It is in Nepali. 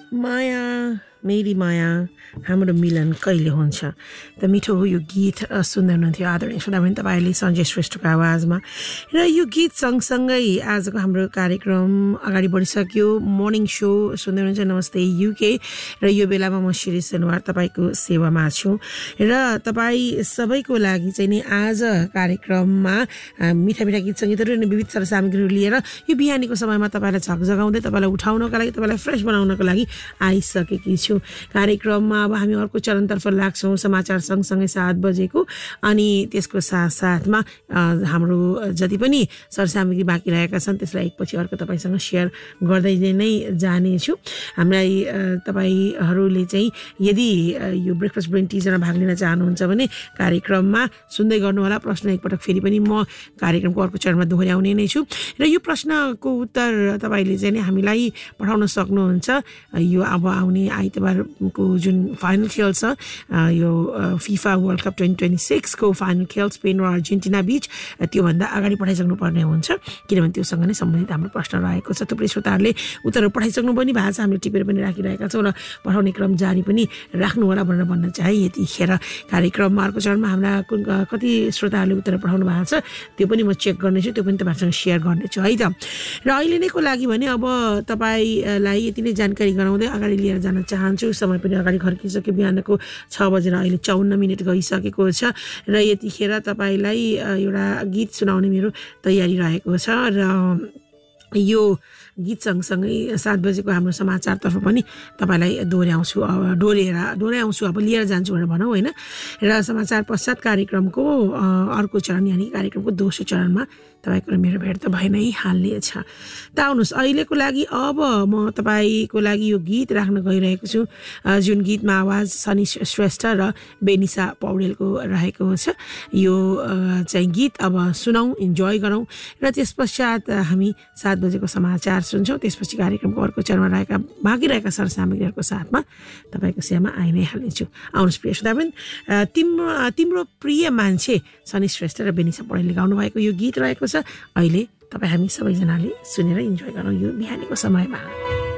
माया मेरी माया हाम्रो मिलन कहिले हुन्छ त मिठो यो गीत सुन्दै हुनुहुन्थ्यो आदरणीय श्रोतावृन्द तपाईँले सञ्जय श्रेष्ठको आवाजमा र यो गीत सँगसँगै आजको हाम्रो कार्यक्रम अगाडि बढिसक्यो मर्निङ सो सुन्दै हुनुहुन्छ नमस्ते युके र यो बेलामा म शिरी सेनवार तपाईँको सेवामा छु र तपाईँ सबैको लागि चाहिँ नि आज कार्यक्रममा मिठा मिठा गीत सङ्गीतहरू अनि विविध सरसामग्रीहरू लिएर यो बिहानीको समयमा तपाईँलाई झकझगाउँदै तपाईँलाई उठाउनको लागि तपाईँलाई फ्रेस बनाउनको लागि आइसकेकी छु कार्यक्रममा अब हामी अर्को चरणतर्फ लाग्छौँ समाचार सँगसँगै 7 बजेको अनि त्यसको साथसाथमा हाम्रो जति पनि सरसामग्री बाँकी रहेका छन् त्यसलाई एकपछि अर्को तपाईँसँग सेयर गर्दै नै जानेछु हामीलाई तपाईँहरूले चाहिँ यदि यो ब्रेकफास्ट ब्रेन टिजरमा भाग लिन चाहनुहुन्छ भने कार्यक्रममा सुन्दै गर्नुहोला प्रश्न एकपटक फेरि पनि म कार्यक्रमको अर्को चरणमा दोहोऱ्याउने नै छु र यो प्रश्नको उत्तर तपाईँले चाहिँ नि हामीलाई पठाउन सक्नुहुन्छ यो अब आउने आइतबारको जुन फाइनल खेल छ यो फिफा वर्ल्ड कप 2026 को फाइनल खेल स्पेन र अर्जेन्टिना बीच त्योभन्दा अगाडि पठाइसक्नु पर्ने हुन्छ किनभने त्योसँग नै सम्बन्धित हाम्रो प्रश्न रहेको छ थुप्रै श्रोताहरूले उत्तरहरू पठाइसक्नु पनि भएको छ हामीले टिपेर पनि राखिरहेका छौँ र पठाउने क्रम जारी पनि राख्नु होला भनेर भन्न चाहे यतिखेर कार्यक्रममा अर्को चरणमा हाम्रा कति श्रोताहरूले उत्तर पठाउनु भएको छ त्यो पनि म चेक गर्नेछु त्यो पनि तपाईँहरूसँग सेयर गर्नेछु है त र अहिले नैको लागि भने अब तपाईँलाई यति नै जानकारी गराउँदै अगाडि लिएर जान चाहन्छु समय पनि अगाडि खर्किसक्यो बिहानको 6 बजेर अहिले 54 मिनट गइसकेको छ र यतिखेर तपाईँलाई एउटा गीत सुनाउने मेरो तयारी रहेको छ र यो गीत सँगसँगै 7 बजेको हाम्रो समाचारतर्फ पनि तपाईँलाई दोहोऱ्याउँछु अब लिएर जान्छु भनेर भनौँ होइन र समाचार पश्चात कार्यक्रमको अर्को चरण यानि कार्यक्रमको दोस्रो चरणमा तपाईँको र मेरो भेट त भइ नै हाल्नेछ त आउनुहोस् अहिलेको लागि अब म तपाईँको लागि यो गीत राख्न गइरहेको छु जुन गीतमा आवाज सनी श्रेष्ठ र बेनिसा पौडेलको रहेको छ यो चाहिँ गीत अब सुनौँ इन्जोय गरौँ र त्यस पश्चात हामी 7 बजेको समाचार सुन्छौँ त्यसपछि कार्यक्रमको अर्को चरणमा रहेका बाँकी रहेका सरसामग्रीहरूको साथमा तपाईँको सेवामा आइ नै हाल्नेछु आउनुहोस् प्रिय श्रोतावृन्द तिम्रो प्रिय मान्छे सनी श्रेष्ठ र बेनिसा पौडेलले गाउनु भएको यो गीत रहेको छ अहिले तपाईँ हामी सबैजनाले सुनेर इन्जोय गरौँ यो बिहानीको समयमा